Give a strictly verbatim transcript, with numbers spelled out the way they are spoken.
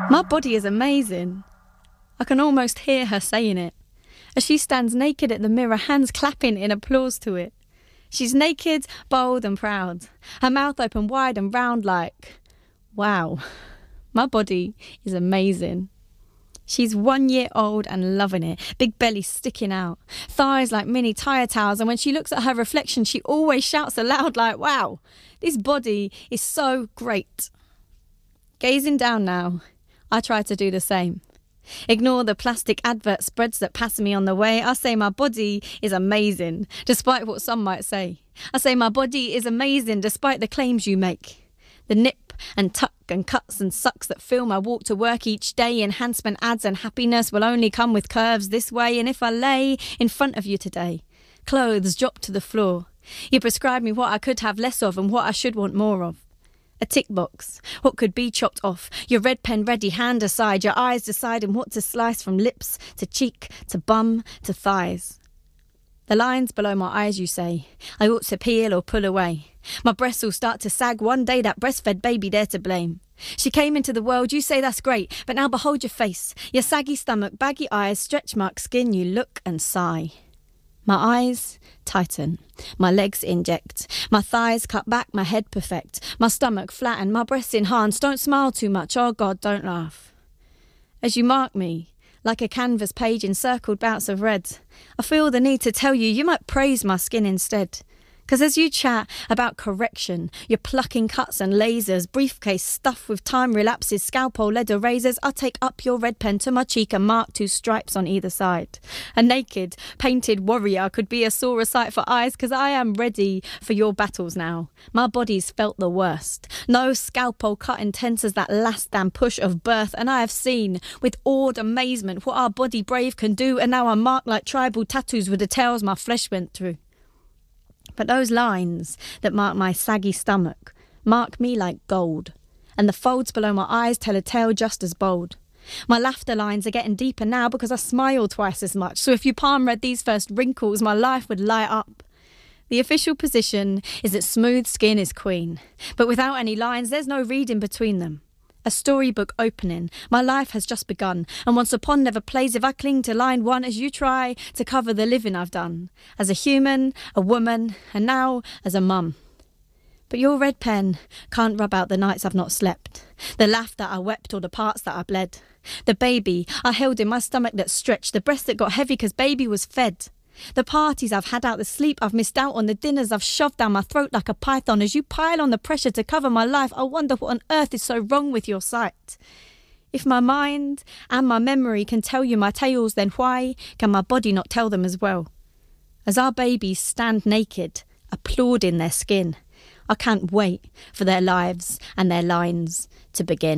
My body is amazing. I can almost hear her saying it, as she stands naked at the mirror, hands clapping in applause to it. She's naked, bold and proud, her mouth open wide and round like, wow, my body is amazing. She's one year old and loving it, big belly sticking out, thighs like mini tyre towels, and when she looks at her reflection, she always shouts aloud like, wow, this body is so great. Gazing down now, I try to do the same. Ignore the plastic advert spreads that pass me on the way. I say my body is amazing, despite what some might say. I say my body is amazing, despite the claims you make. The nip and tuck and cuts and sucks that fill my walk to work each day. Enhancement ads and happiness will only come with curves this way. And if I lay in front of you today, clothes drop to the floor, you prescribe me what I could have less of and what I should want more of. A tick box, what could be chopped off, your red pen ready, hand aside, your eyes deciding what to slice from lips to cheek to bum to thighs. The lines below my eyes, you say, I ought to peel or pull away. My breasts will start to sag, one day that breastfed baby there to blame. She came into the world, you say that's great, but now behold your face, your saggy stomach, baggy eyes, stretch mark skin, you look and sigh. My eyes tighten, my legs inject, my thighs cut back, my head perfect, my stomach flatten, my breasts enhance, don't smile too much, oh God, don't laugh. As you mark me, like a canvas page in circled bouts of red, I feel the need to tell you, you might praise my skin instead. Because as you chat about correction, you're plucking cuts and lasers, briefcase stuffed with time relapses, scalpel leather razors, I take up your red pen to my cheek and mark two stripes on either side. A naked, painted warrior could be a sorer sight for eyes, because I am ready for your battles now. My body's felt the worst. No scalpel cut intense as that last damn push of birth, and I have seen with awed amazement what our body brave can do, and now I'm marked like tribal tattoos with the tales my flesh went through. But those lines that mark my saggy stomach mark me like gold, and the folds below my eyes tell a tale just as bold. My laughter lines are getting deeper now because I smile twice as much, so if you palm read these first wrinkles, my life would light up. The official position is that smooth skin is queen, but without any lines there's no reading between them. A storybook opening, my life has just begun, and once upon never plays if I cling to line one as you try to cover the living I've done, as a human, a woman, and now as a mum. But your red pen can't rub out the nights I've not slept, the laugh that I wept or the parts that I bled, the baby I held in my stomach that stretched, the breast that got heavy 'cause baby was fed. The parties I've had out, the sleep I've missed out on, the dinners I've shoved down my throat like a python. As you pile on the pressure to cover my life, I wonder what on earth is so wrong with your sight. If my mind and my memory can tell you my tales, then why can my body not tell them as well? As our babies stand naked, applauding their skin, I can't wait for their lives and their lines to begin.